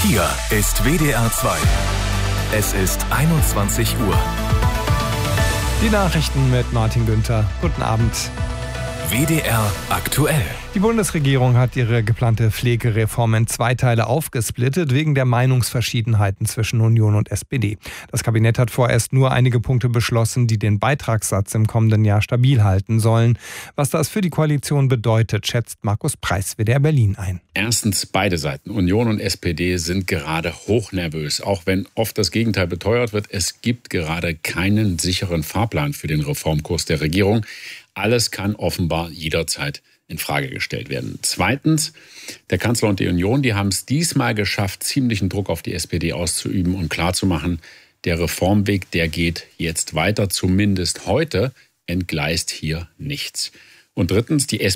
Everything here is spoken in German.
Hier ist WDR 2. Es ist 21 Uhr. Die Nachrichten mit Martin Günther. Guten Abend. WDR aktuell. Die Bundesregierung hat ihre geplante Pflegereform in 2 Teile aufgesplittet, wegen der Meinungsverschiedenheiten zwischen Union und SPD. Das Kabinett hat vorerst nur einige Punkte beschlossen, die den Beitragssatz im kommenden Jahr stabil halten sollen. Was das für die Koalition bedeutet, schätzt Markus Preiß, WDR Berlin ein. Erstens, beide Seiten, Union und SPD, sind gerade hochnervös. Auch wenn oft das Gegenteil beteuert wird, es gibt gerade keinen sicheren Fahrplan für den Reformkurs der Regierung. Alles kann offenbar jederzeit in Frage gestellt werden. Zweitens, der Kanzler und die Union, die haben es diesmal geschafft, ziemlichen Druck auf die SPD auszuüben und klarzumachen, der Reformweg, der geht jetzt weiter. Zumindest heute entgleist hier nichts. Und drittens, die SPD